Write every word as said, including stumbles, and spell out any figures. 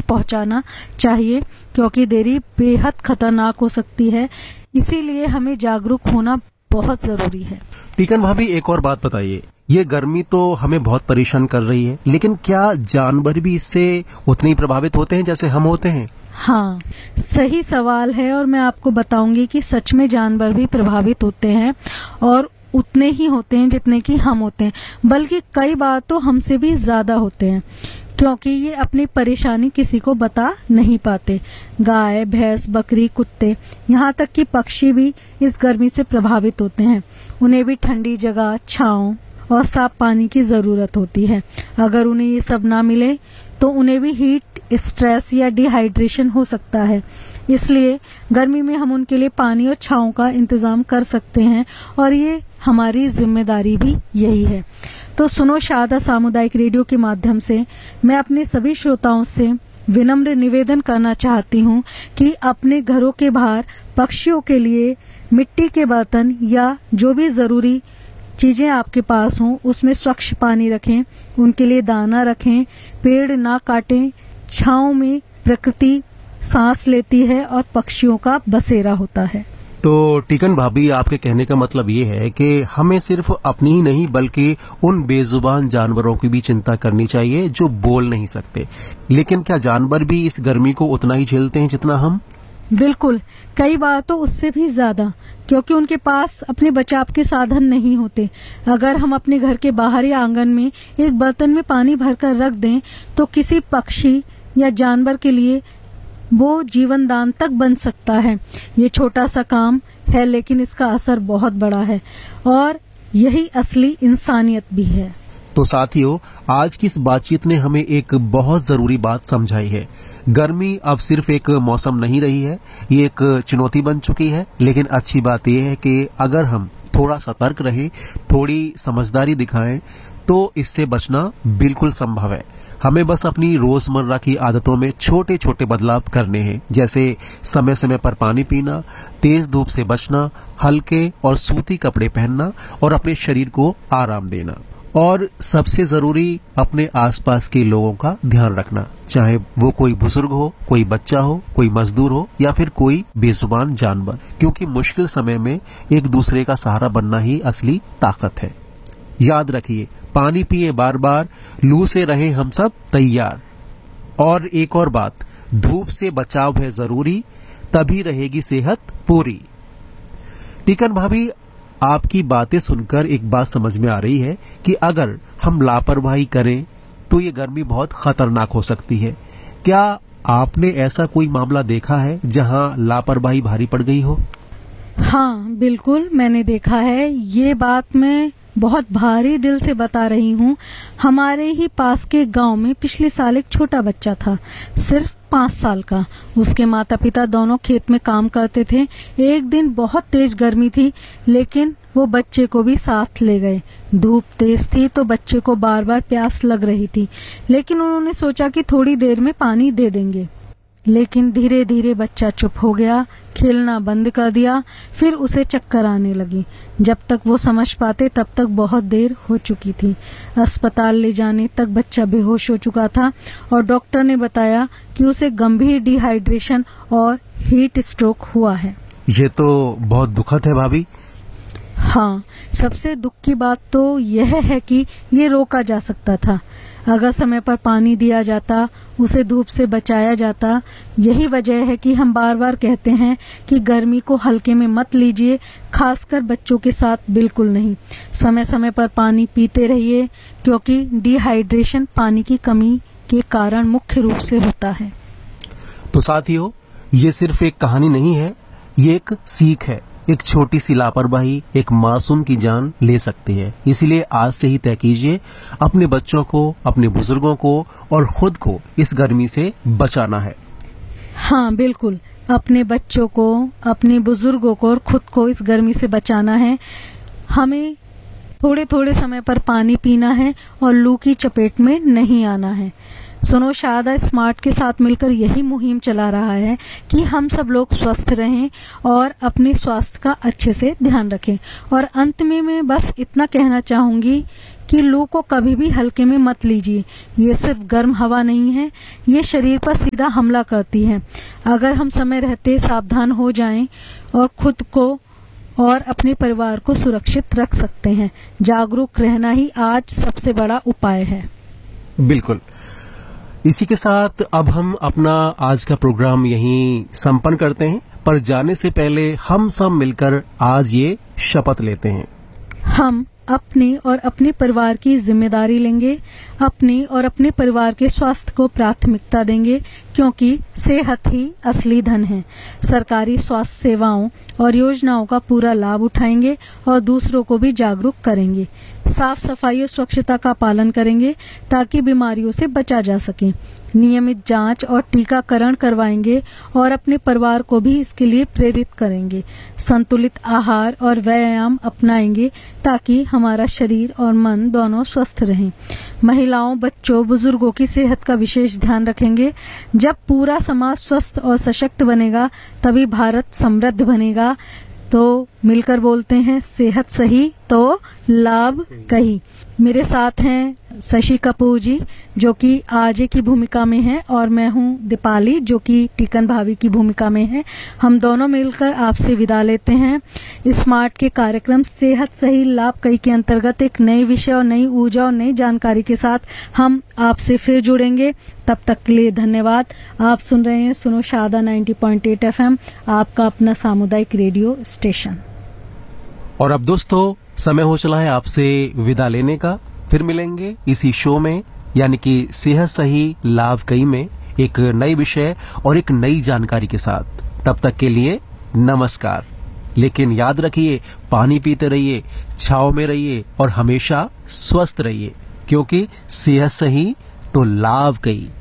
पहुंचाना चाहिए, क्योंकि देरी बेहद खतरनाक हो सकती है। इसीलिए हमें जागरूक होना बहुत जरूरी है। टीकन भाभी, एक और बात बताइए, ये गर्मी तो हमें बहुत परेशान कर रही है, लेकिन क्या जानवर भी इससे उतने ही प्रभावित होते हैं जैसे हम होते हैं? हाँ, सही सवाल है, और मैं आपको बताऊंगी कि सच में जानवर भी प्रभावित होते हैं, और उतने ही होते हैं जितने कि हम होते हैं, बल्कि कई बार तो हमसे भी ज्यादा होते हैं, क्योंकि ये अपनी परेशानी किसी को बता नहीं पाते। गाय, भैंस, बकरी, कुत्ते, यहाँ तक कि पक्षी भी इस गर्मी से प्रभावित होते हैं। उन्हें भी ठंडी जगह, छांव और साफ पानी की जरूरत होती है। अगर उन्हें ये सब ना मिले तो उन्हें भी हीट स्ट्रेस या डिहाइड्रेशन हो सकता है। इसलिए गर्मी में हम उनके लिए पानी और छांव का इंतजाम कर सकते हैं, और ये हमारी जिम्मेदारी भी यही है। तो सुनो शारदा सामुदायिक रेडियो के माध्यम से मैं अपने सभी श्रोताओं से विनम्र निवेदन करना चाहती हूँ कि अपने घरों के बाहर पक्षियों के लिए मिट्टी के बर्तन या जो भी जरूरी चीजें आपके पास हों उसमें स्वच्छ पानी रखें, उनके लिए दाना रखें, पेड़ ना काटें। छांव में प्रकृति सांस लेती है और पक्षियों का बसेरा होता है। तो टीकन भाभी, आपके कहने का मतलब ये है कि हमें सिर्फ अपनी ही नहीं बल्कि उन बेजुबान जानवरों की भी चिंता करनी चाहिए जो बोल नहीं सकते। लेकिन क्या जानवर भी इस गर्मी को उतना ही झेलते हैं जितना हम? बिल्कुल, कई बार तो उससे भी ज्यादा, क्योंकि उनके पास अपने बचाव के साधन नहीं होते। अगर हम अपने घर के बाहर या आंगन में एक बर्तन में पानी भरकर रख दें तो किसी पक्षी या जानवर के लिए वो जीवन दान तक बन सकता है। ये छोटा सा काम है, लेकिन इसका असर बहुत बड़ा है, और यही असली इंसानियत भी है। तो साथियों, आज की इस बातचीत ने हमें एक बहुत जरूरी बात समझाई है। गर्मी अब सिर्फ एक मौसम नहीं रही है, ये एक चुनौती बन चुकी है। लेकिन अच्छी बात यह है कि अगर हम थोड़ा सतर्क रहें, थोड़ी समझदारी दिखाएं, तो इससे बचना बिल्कुल संभव है। हमें बस अपनी रोजमर्रा की आदतों में छोटे छोटे बदलाव करने हैं, जैसे समय समय पर पानी पीना, तेज धूप से बचना, हल्के और सूती कपड़े पहनना और अपने शरीर को आराम देना। और सबसे जरूरी, अपने आसपास के लोगों का ध्यान रखना, चाहे वो कोई बुजुर्ग हो, कोई बच्चा हो, कोई मजदूर हो या फिर कोई बेजुबान जानवर, क्योंकि मुश्किल समय में एक दूसरे का सहारा बनना ही असली ताकत है। याद रखिए, पानी पिए बार बार, लू से रहे हम सब तैयार। और एक और बात, धूप से बचाव है जरूरी, तभी रहेगी सेहत पूरी। टीकन भाभी, आपकी बातें सुनकर एक बात समझ में आ रही है कि अगर हम लापरवाही करें तो ये गर्मी बहुत खतरनाक हो सकती है। क्या आपने ऐसा कोई मामला देखा है जहां लापरवाही भारी पड़ गई हो? हाँ, बिल्कुल मैंने देखा है। ये बात मैं बहुत भारी दिल से बता रही हूँ। हमारे ही पास के गांव में पिछले साल एक छोटा बच्चा था, सिर्फ पाँच साल का। उसके माता पिता दोनों खेत में काम करते थे। एक दिन बहुत तेज गर्मी थी, लेकिन वो बच्चे को भी साथ ले गए। धूप तेज थी तो बच्चे को बार बार प्यास लग रही थी, लेकिन उन्होंने सोचा कि थोड़ी देर में पानी दे देंगे। लेकिन धीरे धीरे बच्चा चुप हो गया, खेलना बंद कर दिया। फिर उसे चक्कर आने लगी। जब तक वो समझ पाते तब तक बहुत देर हो चुकी थी। अस्पताल ले जाने तक बच्चा बेहोश हो चुका था और डॉक्टर ने बताया कि उसे गंभीर डिहाइड्रेशन और हीट स्ट्रोक हुआ है। ये तो बहुत दुखद है भाभी। हाँ, सबसे दुख की बात तो यह है कि ये रोका जा सकता था। अगर समय पर पानी दिया जाता, उसे धूप से बचाया जाता। यही वजह है कि हम बार बार कहते हैं कि गर्मी को हल्के में मत लीजिए, खासकर बच्चों के साथ बिल्कुल नहीं। समय समय पर पानी पीते रहिए, क्योंकि डिहाइड्रेशन पानी की कमी के कारण मुख्य रूप से होता है। तो साथियों, ये सिर्फ एक कहानी नहीं है, ये एक सीख है। एक छोटी सी लापरवाही एक मासूम की जान ले सकती है। इसीलिए आज से ही तय कीजिए, अपने बच्चों को, अपने बुजुर्गों को और खुद को इस गर्मी से बचाना है। हाँ, बिल्कुल, अपने बच्चों को, अपने बुजुर्गों को और खुद को इस गर्मी से बचाना है। हमें थोड़े थोड़े समय पर पानी पीना है और लू की चपेट में नहीं आना है। सुनो शादा स्मार्ट के साथ मिलकर यही मुहिम चला रहा है कि हम सब लोग स्वस्थ रहें और अपने स्वास्थ्य का अच्छे से ध्यान रखें। और अंत में मैं बस इतना कहना चाहूंगी कि लू को कभी भी हल्के में मत लीजिए। ये सिर्फ गर्म हवा नहीं है, ये शरीर पर सीधा हमला करती है। अगर हम समय रहते सावधान हो जाएं और खुद को और अपने परिवार को सुरक्षित रख सकते हैं। जागरूक रहना ही आज सबसे बड़ा उपाय है। बिल्कुल। इसी के साथ अब हम अपना आज का प्रोग्राम यहीं संपन्न करते हैं, पर जाने से पहले हम सब मिलकर आज ये शपथ लेते हैं। हम अपने और अपने परिवार की जिम्मेदारी लेंगे, अपने और अपने परिवार के स्वास्थ्य को प्राथमिकता देंगे, क्योंकि सेहत ही असली धन है। सरकारी स्वास्थ्य सेवाओं और योजनाओं का पूरा लाभ उठाएंगे और दूसरों को भी जागरूक करेंगे। साफ सफाई और स्वच्छता का पालन करेंगे ताकि बीमारियों से बचा जा सके। नियमित जांच और टीकाकरण करवाएंगे और अपने परिवार को भी इसके लिए प्रेरित करेंगे। संतुलित आहार और व्यायाम अपनाएंगे ताकि हमारा शरीर और मन दोनों स्वस्थ रहें। महिलाओं, बच्चों, बुजुर्गों की सेहत का विशेष ध्यान रखेंगे। जब पूरा समाज स्वस्थ और सशक्त बनेगा तभी भारत समृद्ध बनेगा। तो मिलकर बोलते हैं, सेहत सही तो लाभ कही। मेरे साथ हैं शशि कपूर जी जो कि आरजे की भूमिका में हैं और मैं हूं दीपाली जो कि टीकन भाभी की भूमिका में है। हम दोनों मिलकर आपसे विदा लेते हैं। स्मार्ट के कार्यक्रम सेहत सही लाभ कई के अंतर्गत एक नए विषय और नई ऊर्जा और नई जानकारी के साथ हम आपसे फिर जुड़ेंगे। तब तक के लिए धन्यवाद। आप सुन रहे हैं सुनो शादा नब्बे पॉइंट आठ एफएम, आपका अपना सामुदायिक रेडियो स्टेशन। और अब दोस्तों समय हो चला है आपसे विदा लेने का। फिर मिलेंगे इसी शो में, यानी कि सेहत सही लाभ कई में, एक नई विषय और एक नई जानकारी के साथ। तब तक के लिए नमस्कार। लेकिन याद रखिए, पानी पीते रहिए, छांव में रहिए और हमेशा स्वस्थ रहिए, क्योंकि सेहत सही तो लाभ कई।